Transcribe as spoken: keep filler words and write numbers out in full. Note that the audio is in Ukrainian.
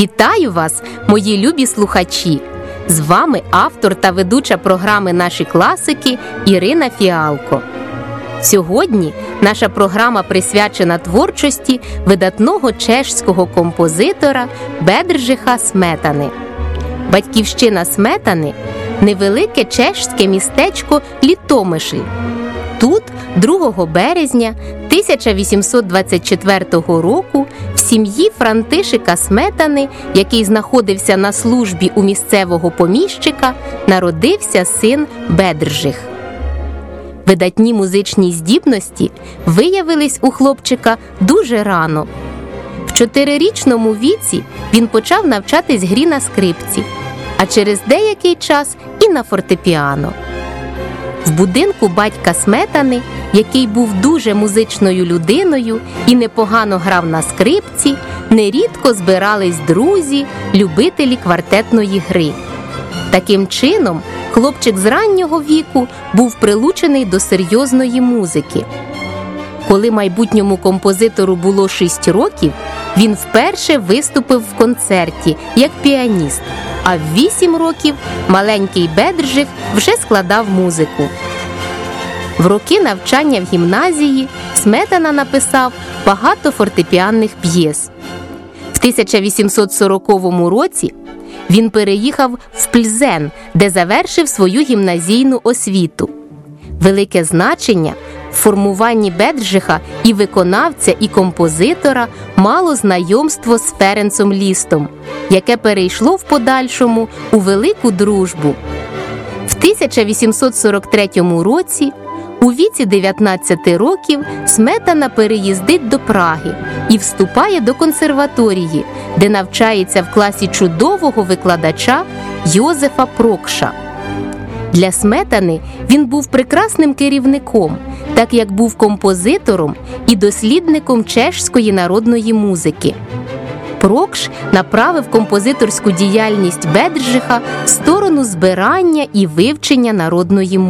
Вітаю вас, мої любі слухачі! З вами автор та ведуча програми «Наші класики» Ірина Фіалко. Сьогодні наша програма присвячена творчості видатного чешського композитора Бедржиха Сметани. Батьківщина Сметани – невелике чешське містечко Літомишль. Тут другого березня тисяча вісімсот двадцять четвертого року в сім'ї Франтишика Сметани, який знаходився на службі у місцевого поміщика, народився син Бедржих. Видатні музичні здібності виявились у хлопчика дуже рано. В чотирирічному віці він почав навчатись грі на скрипці, а через деякий час і на фортепіано. В будинку батька Сметани, який був дуже музичною людиною і непогано грав на скрипці, нерідко збирались друзі, любителі квартетної гри. Таким чином, хлопчик з раннього віку був прилучений до серйозної музики. Коли майбутньому композитору було шість років, він вперше виступив в концерті як піаніст, а в вісім років маленький Бедржих вже складав музику. В роки навчання в гімназії Сметана написав багато фортепіанних п'єс. В тисяча вісімсот сороковому році він переїхав в Пльзен, де завершив свою гімназійну освіту. Велике значення в формуванні Бедржиха і виконавця, і композитора мало знайомство з Ференцом Лістом, яке перейшло в подальшому у велику дружбу. В тисяча вісімсот сорок третьому році у віці дев'ятнадцяти років Сметана переїздить до Праги і вступає до консерваторії, де навчається в класі чудового викладача Йозефа Прокша. Для Сметани він був прекрасним керівником, так як був композитором і дослідником чешської народної музики. Прокш направив композиторську діяльність Бедржиха в сторону збирання і вивчення народної музики.